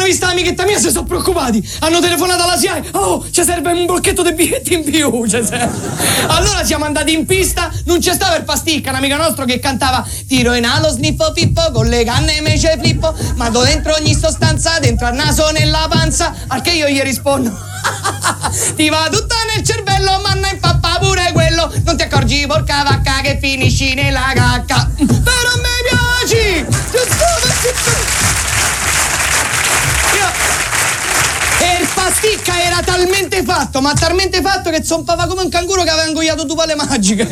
vista l'amichetta mia si sono preoccupati. Hanno telefonato alla SIAE. Oh, ci serve un blocchetto di biglietti in più. Allora siamo andati in pista. Non c'è stava il Pasticca, un amico nostro che cantava tiro in allo sniffo fippo con le canne mece flippo. Mando dentro ogni sostanza, dentro al naso nella panza. Al che io gli rispondo ti va tutta nel cervello, manna in pappa pure quello. Non ti accorgi porca vacca che finisci nella cacca. Però a me piaci. E il Pasticca era talmente fatto, ma talmente fatto che zompava come un canguro che aveva ingoiato due palle magiche.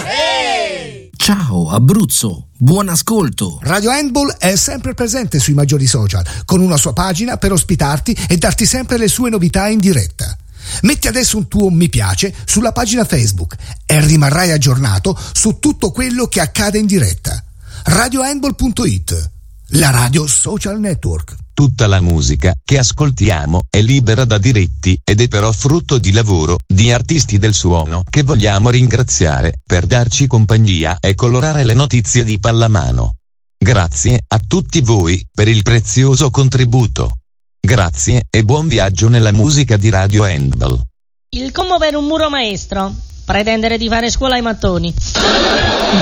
Ciao Abruzzo, buon ascolto. Radio Handball è sempre presente sui maggiori social, con una sua pagina per ospitarti e darti sempre le sue novità in diretta. Metti adesso un tuo mi piace sulla pagina Facebook e rimarrai aggiornato su tutto quello che accade in diretta. RadioHandball.it, la radio social network. Tutta la musica che ascoltiamo è libera da diritti ed è però frutto di lavoro di artisti del suono che vogliamo ringraziare per darci compagnia e colorare le notizie di pallamano. Grazie a tutti voi per il prezioso contributo. Grazie e buon viaggio nella musica di Radio Handball. Il commo per un muro maestro. Pretendere di fare scuola ai mattoni.